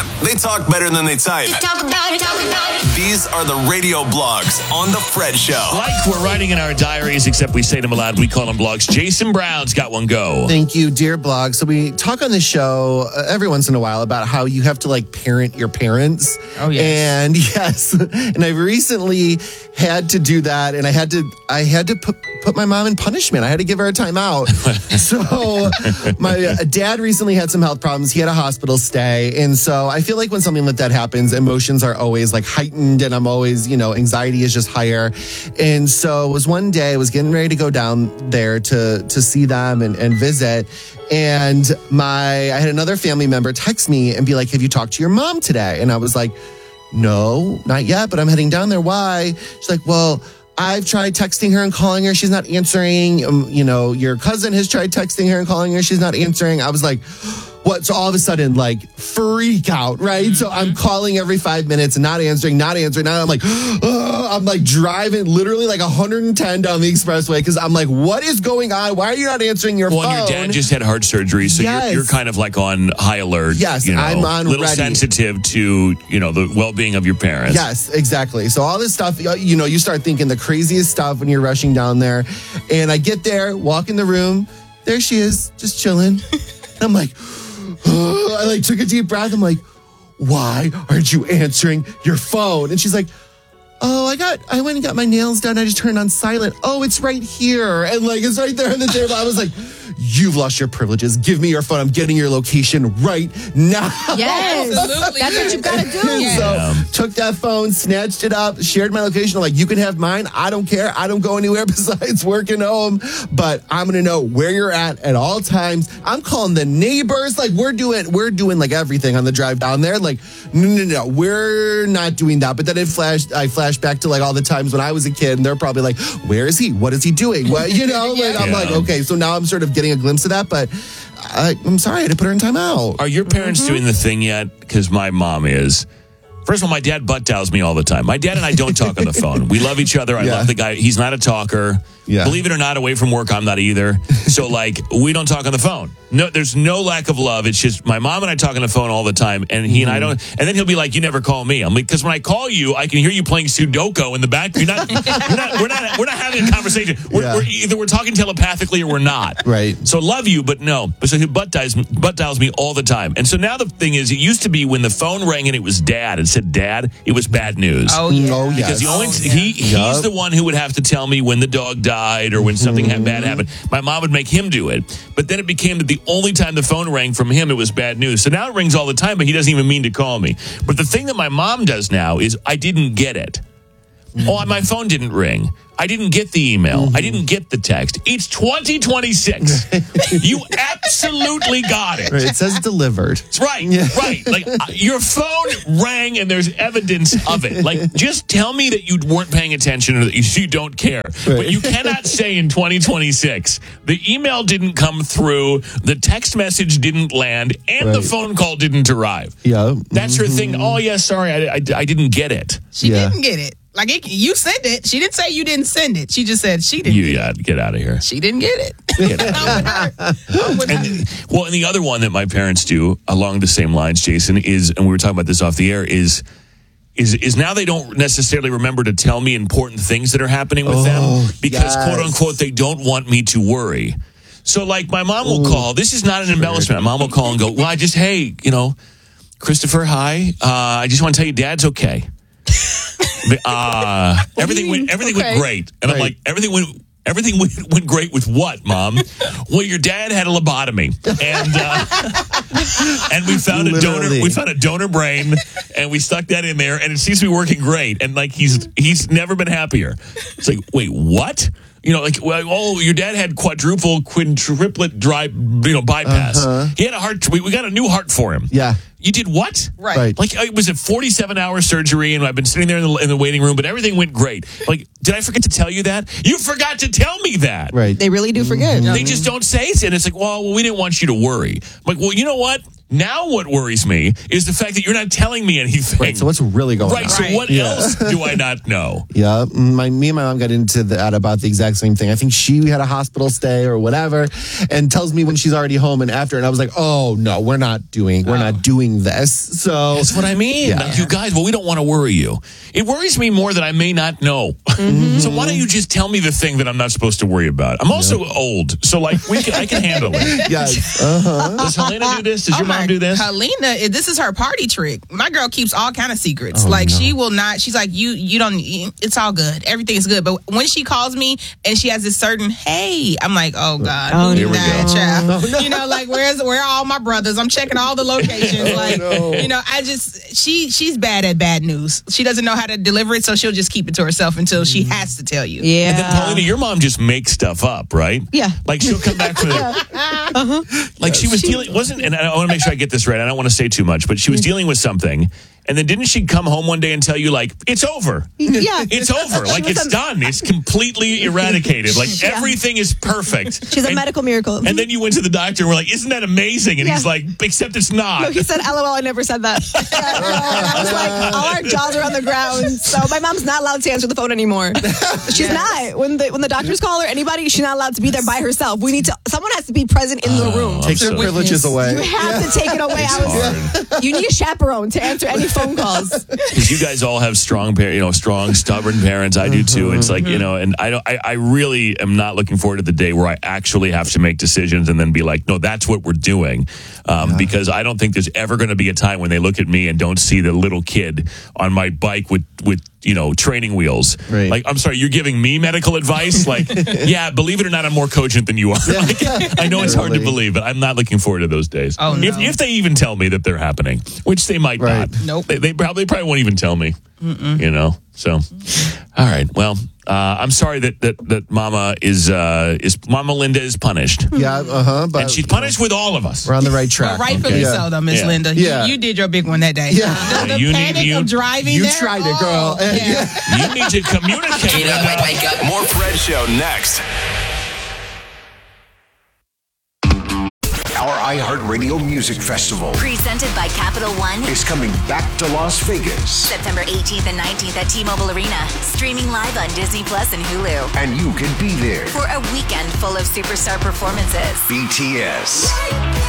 They talk better than they type. Talk about it, talk about it. These are the radio blogs on The Fred Show. Like we're writing in our diaries, except we say them aloud. We call them blogs. Jason Brown's got one go. Thank you, dear blog. So we talk on the show every once in a while about how you have to like parent your parents. Oh, yes. And yes, and I recently had to do that, and I had to put my mom in punishment. I had to give her a timeout. So my dad recently had some health problems. He had a hospital stay, and so I feel like when something like that happens, emotions are always like heightened, and I'm always, anxiety is just higher. And so it was one day I was getting ready to go down there to see them and visit, and I had another family member text me and be like, "Have you talked to your mom today?" And I was like, "No, not yet, but I'm heading down there. Why?" She's like, "Well, I've tried texting her and calling her. She's not answering. Your cousin has tried texting her and calling her. She's not answering." I was like, what? So all of a sudden, like, freak out, right? So I'm calling every 5 minutes and not answering. Now I'm like, I'm like driving literally like 110 down the expressway because I'm like, what is going on? Why are you not answering your phone? Well, your dad just had heart surgery, so Yes. you're kind of like on high alert. Yes, I'm on little ready. sensitive to, the well-being of your parents. Yes, exactly. So all this stuff, you start thinking the craziest stuff when you're rushing down there. And I get there, walk in the room. There she is, just chilling. And I'm like, I like took a deep breath. I'm like, why aren't you answering your phone? And she's like, oh, I went and got my nails done. I just turned on silent. Oh, it's right here. And like, it's right there on the table. I was like, you've lost your privileges. Give me your phone. I'm getting your location right now. Yes, Absolutely. that's what you got to do. So took that phone, snatched it up, shared my location. I'm like, you can have mine. I don't care. I don't go anywhere besides working home. But I'm going to know where you're at all times. I'm calling the neighbors. Like we're doing like everything on the drive down there. Like, no, we're not doing that. But then I flashed back to like all the times when I was a kid, and they're probably like, where is he? What is he doing? What, I'm like, okay, so now I'm sort of getting a glimpse of that, but I'm sorry, I had to put her in timeout. Are your parents doing the thing yet? Because my mom is. First of all, my dad butt dials me all the time. My dad and I don't talk on the phone. We love each other. I love the guy. He's not a talker. Yeah. Believe it or not, away from work, I'm not either. So, we don't talk on the phone. No, there's no lack of love. It's just my mom and I talk on the phone all the time, and he and I don't. And then he'll be like, "You never call me." I'm like, because when I call you, I can hear you playing Sudoku in the back. We're not having a conversation. We're talking telepathically or we're not. Right. So love you, but no. So he butt dials me all the time. And so now the thing is, it used to be when the phone rang and it was dad and said dad, it was bad news. Oh, yeah. Oh, yes. Because he's the one who would have to tell me when the dog died or when something bad happened. My mom would make him do it. But then it became that the only time the phone rang from him, it was bad news. So now it rings all the time, but he doesn't even mean to call me. But the thing that my mom does now is I didn't get it. Oh, my phone didn't ring. I didn't get the email. I didn't get the text. It's 2026. You absolutely got it. Right, it says delivered. That's right. Right. Like your phone rang and there's evidence of it. Like just tell me that you weren't paying attention or that you don't care. Right. But you cannot say in 2026 the email didn't come through, the text message didn't land, and the phone call didn't arrive. Yeah. That's her thing. Oh, yeah, sorry, I didn't get it. She didn't get it. You sent it. She didn't say you didn't send it. She just said she didn't. Get out of here. She didn't get it. And the other one that my parents do along the same lines, Jason, is, and we were talking about this off the air, is now they don't necessarily remember to tell me important things that are happening with them because, quote unquote, they don't want me to worry. So, like, my mom will call. This is not an embellishment. My mom will call and go, well, Christopher, hi. I just want to tell you Dad's okay. Everything went great. And I'm like, everything went great with what, Mom? Well, your dad had a lobotomy, and we found a donor. We found a donor brain, and we stuck that in there, and it seems to be working great. And like he's never been happier. It's like, wait, what? Your dad had quadruplet bypass. He had a heart. We got a new heart for him. Yeah. You did what? Right. Like, it was a 47-hour surgery, and I've been sitting there in the waiting room, but everything went great. Like, did I forget to tell you that? You forgot to tell me that. Right. They really do forget. They just don't say it. And it's like, well, we didn't want you to worry. I'm like, well, you know what? Now what worries me is the fact that you're not telling me anything. Right. So what's really going on? Right. So what else do I not know? Yeah, me and my mom got into that about the exact same thing. I think she had a hospital stay or whatever, and tells me when she's already home and after. And I was like, oh no, we're not doing this. So That's what I mean. Yeah. Like, you guys, well, we don't want to worry you. It worries me more that I may not know. So why don't you just tell me the thing that I'm not supposed to worry about? I'm also old, so like I can handle it. yes, Does Helena do this? Does your mom do this? Helena, this is her party trick. My girl keeps all kind of secrets. She will not. She's like, you don't. It's all good. Everything is good. But when she calls me and she has this certain, hey, I'm like, oh God, here we go. Child. You know, like where are all my brothers? I'm checking all the locations. You know, she's bad at bad news. She doesn't know how to deliver it, so she'll just keep it to herself until she has to tell you. Yeah. And then Paulina, your mom just makes stuff up, right? Yeah. Like she'll come back to the like she was dealing and I want to make sure I get this right. I don't want to say too much, but she was dealing with something. And then didn't she come home one day and tell you, like, it's over? Yeah. It's over. Like, it's done. It's completely eradicated. Like, everything is perfect. She's a medical miracle. And then you went to the doctor and were like, isn't that amazing? And he's like, except it's not. No, he said, LOL, I never said that. I was like, all our jaws are on the ground. So my mom's not allowed to answer the phone anymore. She's not. When the doctors call her, anybody, she's not allowed to be there by herself. Someone has to be present in the room. take their privileges away. You have to take it away. You need a chaperone to answer any phone calls. Because you guys all have strong, strong, stubborn parents. I do too. It's like, and I really am not looking forward to the day where I actually have to make decisions and then be like, no, that's what we're doing. Because I don't think there's ever going to be a time when they look at me and don't see the little kid on my bike with training wheels. Right. Like, I'm sorry, you're giving me medical advice? Like, yeah, believe it or not, I'm more cogent than you are. Like, I know it's hard to believe, but I'm not looking forward to those days. Oh, no. If they even tell me that they're happening, which they might not. Nope. They probably won't even tell me. So, all right. Well, I'm sorry that Mama Mama Linda is punished. Yeah, but And she's punished with all of us. we're on the right track. Well, rightfully so, though, Miss Yeah. Linda. Yeah. You did your big one that day. Yeah. The You panic of driving You there. tried it, girl. Yeah. You need to communicate. Get up, wake up. More Fred Show next. Our iHeartRadio Music Festival Presented by Capital One. is coming back to Las Vegas, September 18th and 19th at T-Mobile Arena. Streaming live on Disney Plus and Hulu. and you can be there. For a weekend full of superstar performances. BTS,